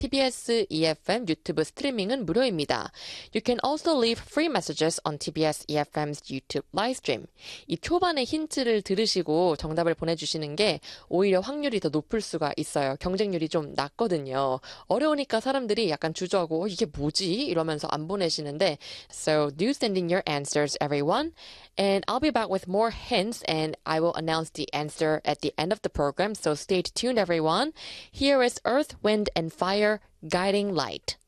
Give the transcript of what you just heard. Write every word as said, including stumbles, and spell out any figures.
티비에스 이에프엠 유튜브 스트리밍은 무료입니다. You can also leave free messages on 티비에스 이에프엠's YouTube live stream. 이 초반에 힌트를 들으시고 정답을 보내주시는 게 오히려 확률이 더 높을 수가 있어요. 경쟁률이 좀 낮거든요. 어려우니까 사람들이 약간 주저하고 어, 이게 뭐지? 이러면서 안 보내시는데 So do send in your answers, everyone. And I'll be back with more hints and I will announce the answer at the end of the program. So stay tuned, everyone. Here is Earth, Wind, and Fire Guiding Light.